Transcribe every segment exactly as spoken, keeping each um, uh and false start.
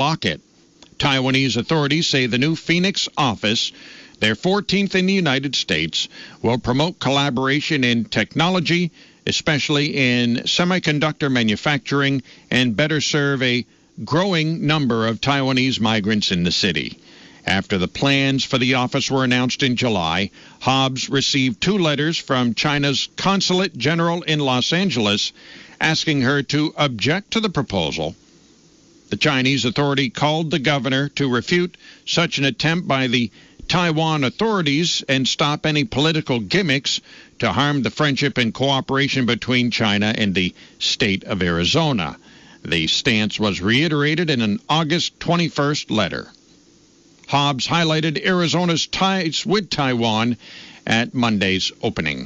block it. Taiwanese authorities say the new Phoenix office, their fourteenth in the United States, will promote collaboration in technology, especially in semiconductor manufacturing, and better serve a growing number of Taiwanese migrants in the city. After the plans for the office were announced in July, Hobbs received two letters from China's Consulate General in Los Angeles asking her to object to the proposal. The Chinese authority called the governor to refute such an attempt by the Taiwan authorities and stop any political gimmicks to harm the friendship and cooperation between China and the state of Arizona. The stance was reiterated in an August twenty-first letter. Hobbs highlighted Arizona's ties with Taiwan at Monday's opening.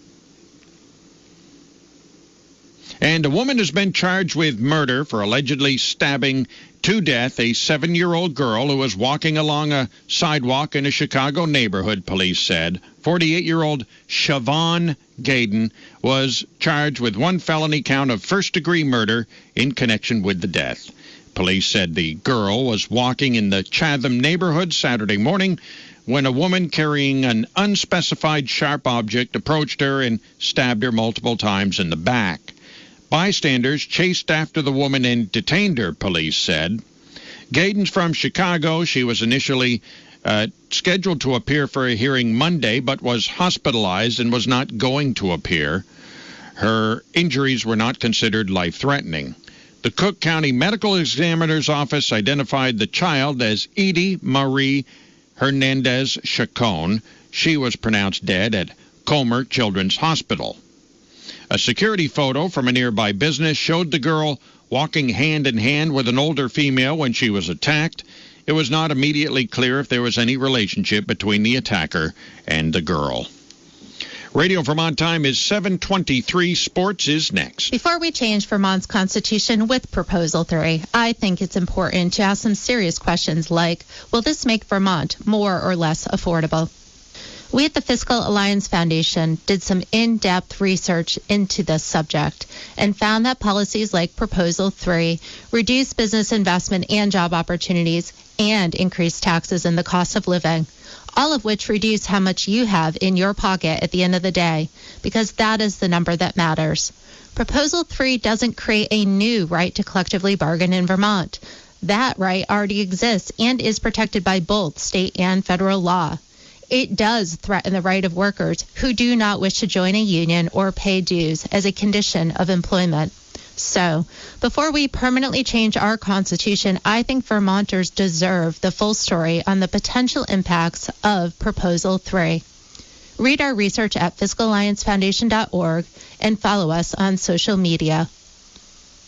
And a woman has been charged with murder for allegedly stabbing to death a seven-year-old girl who was walking along a sidewalk in a Chicago neighborhood, police said. forty-eight-year-old Siobhan Gaydon was charged with one felony count of first-degree murder in connection with the death. Police said the girl was walking in the Chatham neighborhood Saturday morning when a woman carrying an unspecified sharp object approached her and stabbed her multiple times in the back. Bystanders chased after the woman and detained her, police said. Gaydon's from Chicago. She was initially uh, scheduled to appear for a hearing Monday, but was hospitalized and was not going to appear. Her injuries were not considered life-threatening. The Cook County Medical Examiner's Office identified the child as Edie Marie Hernandez Chacon. She was pronounced dead at Comer Children's Hospital. A security photo from a nearby business showed the girl walking hand-in-hand with an older female when she was attacked. It was not immediately clear if there was any relationship between the attacker and the girl. Radio Vermont time is seven twenty-three. Sports is next. Before we change Vermont's constitution with Proposal three, I think it's important to ask some serious questions like, will this make Vermont more or less affordable? We at the Fiscal Alliance Foundation did some in-depth research into this subject and found that policies like Proposal three reduce business investment and job opportunities and increase taxes and the cost of living, all of which reduce how much you have in your pocket at the end of the day, because that is the number that matters. Proposal three doesn't create a new right to collectively bargain in Vermont. That right already exists and is protected by both state and federal law. It does threaten the right of workers who do not wish to join a union or pay dues as a condition of employment. So, before we permanently change our Constitution, I think Vermonters deserve the full story on the potential impacts of Proposal three. Read our research at fiscal alliance foundation dot org and follow us on social media.